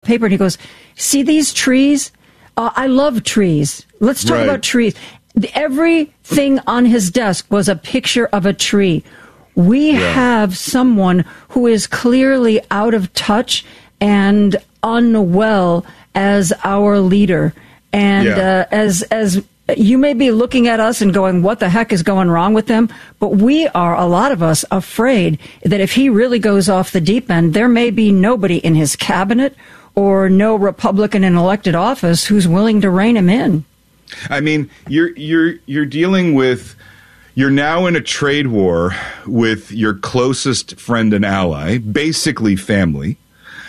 paper and he goes, see these trees? I love trees. Let's talk about trees. Everything on his desk was a picture of a tree. We have someone who is clearly out of touch and unwell as our leader. And as you may be looking at us and going, what the heck is going wrong with them? But we are, a lot of us, afraid that if he really goes off the deep end, there may be nobody in his cabinet or no Republican in elected office who's willing to rein him in. I mean, you're dealing with, you're now in a trade war with your closest friend and ally, basically family.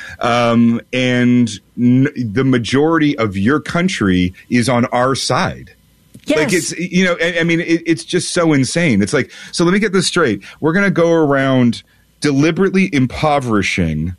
And the majority of your country is on our side. Yes. Like it's, I mean, it's just so insane. It's like, so let me get this straight. We're going to go around deliberately impoverishing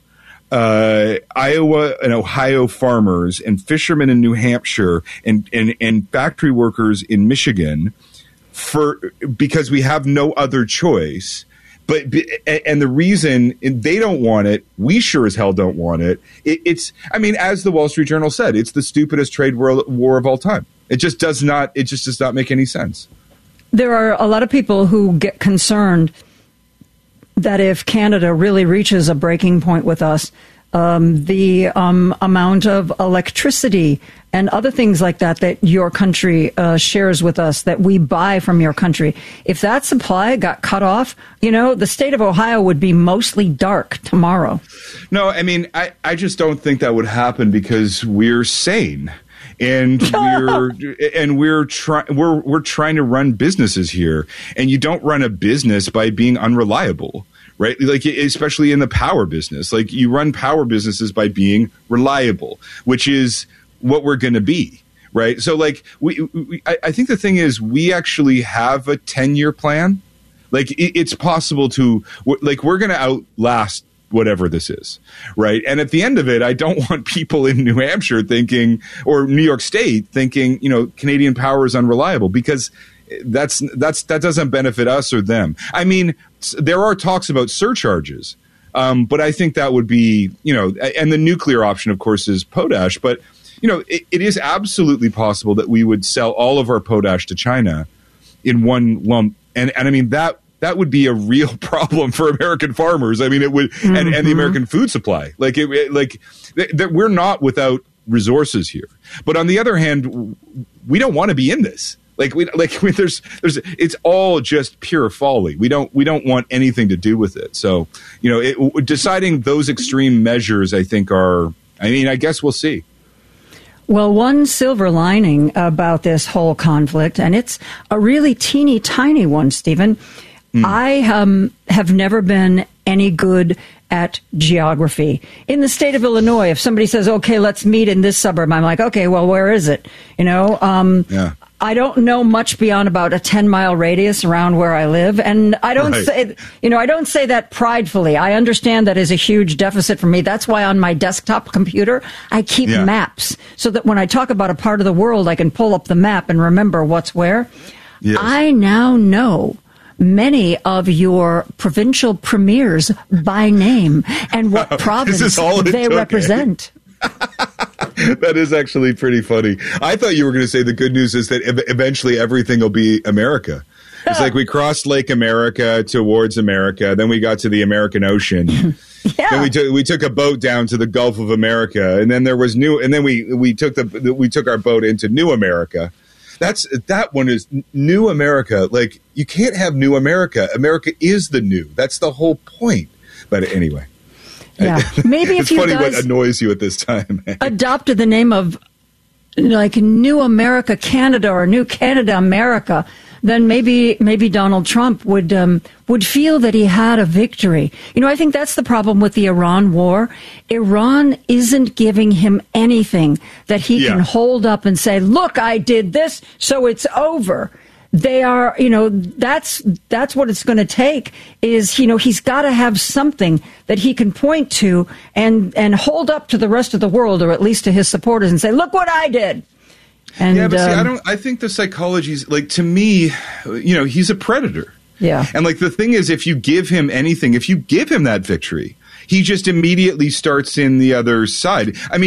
Iowa and Ohio farmers and fishermen in New Hampshire and factory workers in Michigan because we have no other choice. And the reason they don't want it, we sure as hell don't want it. It's, I mean, as the Wall Street Journal said, it's the stupidest trade war of all time. It just does not make any sense. There are a lot of people who get concerned that if Canada really reaches a breaking point with us, the amount of electricity and other things like that your country shares with us, that we buy from your country, if that supply got cut off, the state of Ohio would be mostly dark tomorrow. No, I mean, I just don't think that would happen because we're sane. And we're trying to run businesses here, and you don't run a business by being unreliable, right? Like, especially in the power business, like you run power businesses by being reliable, which is what we're going to be, right? So, like, I think the thing is, we actually have a 10-year plan. Like, it's possible to, like, we're going to outlast whatever this is, right? And at the end of it, I don't want people in New Hampshire thinking, or New York State thinking, Canadian power is unreliable, because that doesn't benefit us or them. I mean, there are talks about surcharges, but I think that would be, and the nuclear option, of course, is potash. But, it is absolutely possible that we would sell all of our potash to China in one lump. And I mean, that would be a real problem for American farmers. I mean, it would, and the American food supply. We're not without resources here. But on the other hand, we don't want to be in this. It's all just pure folly. We don't want anything to do with it. So, deciding those extreme measures, I think I guess we'll see. Well, one silver lining about this whole conflict, and it's a really teeny tiny one, Stephen. I have never been any good at geography. In the state of Illinois, if somebody says, okay, let's meet in this suburb, I'm like, okay, well, where is it? I don't know much beyond about a 10-mile radius around where I live. And I don't I don't say that pridefully. I understand that is a huge deficit for me. That's why on my desktop computer, I keep maps so that when I talk about a part of the world, I can pull up the map and remember what's where. Yes. I now know many of your provincial premiers by name and what province they represent. That is actually pretty funny. I thought you were going to say the good news is that eventually everything will be America. It's like we crossed Lake America towards America, then we got to the American Ocean. Then we took a boat down to the Gulf of America, and then there was we took our boat into New America. That one is New America. Like, you can't have New America. America is the new. That's the whole point. But anyway. Yeah. Maybe if it's funny what annoys you at this time. Adopted the name of like New America Canada or New Canada America, then maybe Donald Trump would feel that he had a victory. I think that's the problem with the Iran war. Iran isn't giving him anything that he can hold up and say, look, I did this, so it's over. They are, that's what it's going to take is, he's got to have something that he can point to and hold up to the rest of the world, or at least to his supporters, and say, look what I did. And, but I think the psychology's, like, to me, he's a predator. Yeah. And, like, the thing is, if you give him anything, if you give him that victory, he just immediately starts in the other side. I mean,